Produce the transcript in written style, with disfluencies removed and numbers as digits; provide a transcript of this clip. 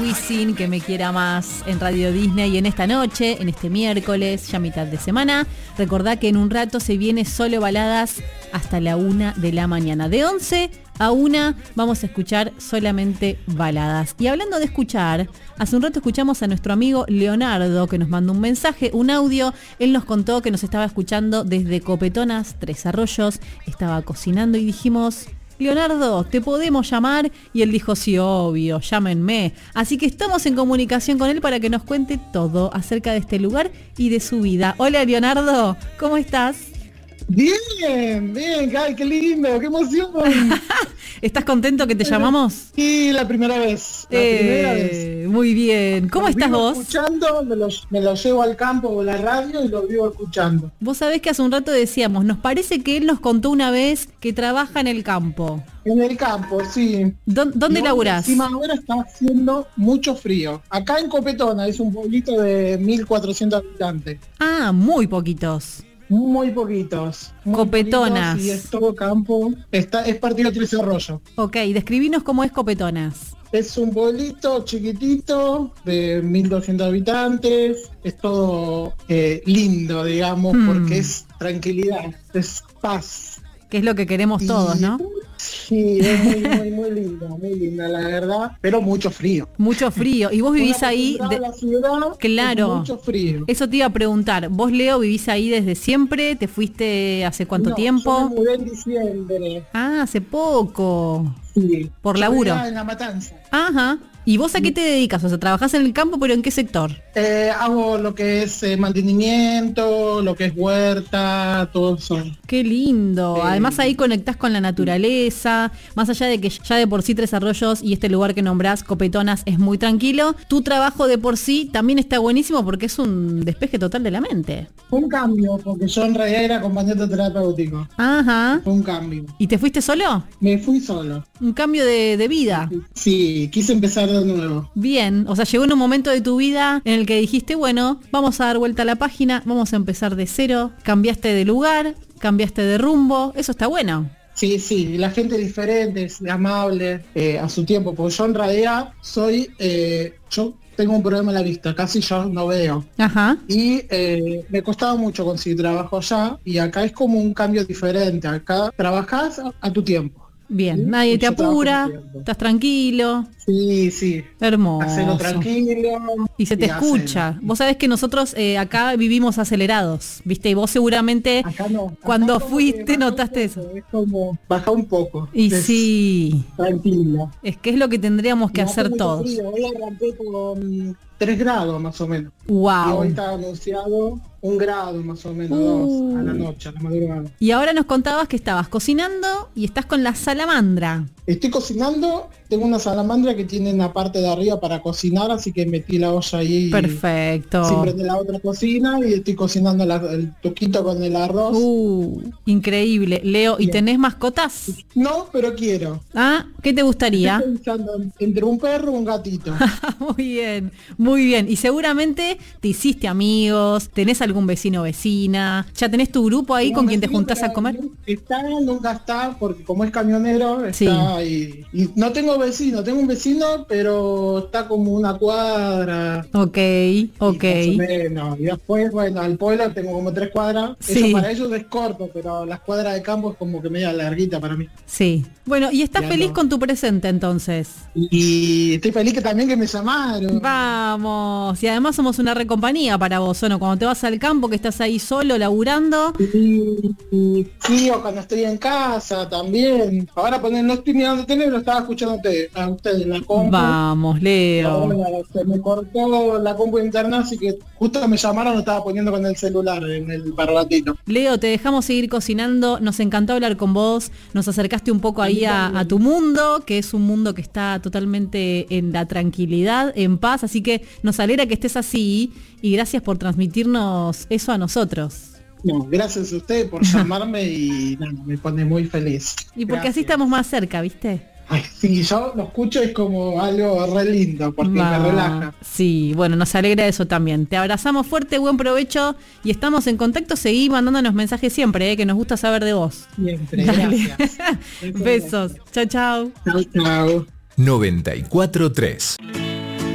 Wisin, que me quiera más en Radio Disney. Y en esta noche, en este miércoles, ya mitad de semana, recordá que en un rato se viene solo baladas hasta la 1 de la mañana. De 11 a 1 vamos a escuchar solamente baladas. Y hablando de escuchar, hace un rato escuchamos a nuestro amigo Leonardo, que nos mandó un mensaje, un audio. Él nos contó que nos estaba escuchando desde Copetonas, Tres Arroyos, estaba cocinando y dijimos: Leonardo, ¿te podemos llamar? Y él dijo: sí, obvio, llámenme. Así que estamos en comunicación con él para que nos cuente todo acerca de este lugar y de su vida. Hola, Leonardo, ¿cómo estás? Bien, ay, qué lindo, qué emoción. ¿Estás contento que te llamamos? Sí, la primera vez. Primera vez. Muy bien. ¿Cómo estás vos? Escuchando, me lo llevo al campo o la radio y lo vivo escuchando. Vos sabés que hace un rato decíamos, nos parece que él nos contó una vez que trabaja en el campo. En el campo, sí. ¿Dónde laburás? Encima ahora está haciendo mucho frío. Acá en Copetona, es un pueblito de 1.400 habitantes. Ah, muy poquitos. Muy poquitos. Copetonas. Y es todo campo. Es partido Tres Arroyos. Ok, describinos cómo es Copetonas. Es un pueblito chiquitito de 1.200 habitantes. Es todo lindo, digamos, porque es tranquilidad, es paz. Que es lo que queremos todos, ¿no? Sí, es muy linda, la verdad, pero mucho frío. Mucho frío. ¿Y vos vivís ahí? La ciudad, claro. Mucho frío. Eso te iba a preguntar. ¿Vos, Leo, vivís ahí desde siempre? ¿Te fuiste hace cuánto tiempo? Yo me mudé en diciembre. Ah, hace poco. Sí. Por laburo. En La Matanza. Ajá. ¿Y vos a qué te dedicas? O sea, ¿trabajás en el campo, pero en qué sector? Hago lo que es mantenimiento, lo que es huerta, todo eso. Qué lindo. Además ahí conectás con la naturaleza. Más allá de que ya de por sí Tres Arroyos y este lugar que nombrás, Copetonas, es muy tranquilo. Tu trabajo de por sí también está buenísimo porque es un despeje total de la mente. Un cambio, porque yo en realidad era acompañante terapéutico. Ajá. Un cambio. ¿Y te fuiste solo? Me fui solo. Un cambio de vida. Sí, quise empezar de nuevo. Bien, o sea, llegó en un momento de tu vida en el que dijiste, bueno, vamos a dar vuelta a la página, vamos a empezar de cero, cambiaste de lugar, cambiaste de rumbo, eso está bueno. Sí, la gente es diferente, es amable, a su tiempo, porque yo en realidad yo tengo un problema en la vista, casi yo no veo. Ajá. Y me costaba mucho conseguir trabajo allá, y acá es como un cambio diferente, acá trabajás a tu tiempo. Bien, ¿Sí? nadie te apura, estás tranquilo. Sí. Hermoso. Hacelo tranquilo. Y se te escucha. Hacelo. Vos sabés que nosotros acá vivimos acelerados, ¿viste? Y vos seguramente cuando fuiste notaste eso. Es como baja un poco. Y sí. Tranquilo. Es que es lo que tendríamos que hacer todos. Frío. Hoy arranqué con 3 grados más o menos. Wow. Y hoy está anunciado 1 grado más o menos, 2 a la noche, a la madrugada. Y ahora nos contabas que estabas cocinando y estás con la salamandra. Estoy cocinando, tengo una salamandra que tiene una parte de arriba para cocinar, así que metí la olla ahí. Perfecto. Siempre de la otra cocina y estoy cocinando el tuquito con el arroz. Increíble. Leo, ¿y tenés mascotas? No, pero quiero. Ah, ¿qué te gustaría? Estoy pensando entre un perro y un gatito. Muy bien. Y seguramente te hiciste amigos, tenés algún vecino o vecina, ya tenés tu grupo ahí con quien te juntás a comer. Nunca está, porque como es camionero, está sí. ahí. Y no tengo vecino, tengo un vecino, pero está como una cuadra. Ok. Y después, bueno, al pueblo tengo como 3 cuadras. Sí. Eso para ellos es corto, pero las cuadras de campo es como que media larguita para mí. Sí. Bueno, ¿y estás feliz con tu presente entonces? Y estoy feliz que me llamaron. Vamos. Y además somos una recompañía para vos, ¿o no? Cuando te vas al campo, que estás ahí solo, laburando. Sí, o cuando estoy en casa también. Ahora no estoy mirando tele, pero estaba escuchándote a ustedes en la compu. Vamos, Leo. Se me cortó la compu interna, así que justo me llamaron, lo estaba poniendo con el celular en el parlatito. Leo, te dejamos seguir cocinando. Nos encantó hablar con vos. Nos acercaste un poco ahí a tu mundo, que es un mundo que está totalmente en la tranquilidad, en paz. Así que nos alegra que estés así y gracias por transmitirnos eso a nosotros. No, gracias a usted por llamarme y me pone muy feliz. Y porque así estamos más cerca, ¿viste? Ay, sí, yo lo escucho, es como algo re lindo, porque me relaja. Sí, bueno, nos alegra eso también. Te abrazamos fuerte, buen provecho y estamos en contacto. Seguí mandándonos mensajes siempre, que nos gusta saber de vos. Siempre, gracias. Besos. Chau, chau. Chau, chau. 94.3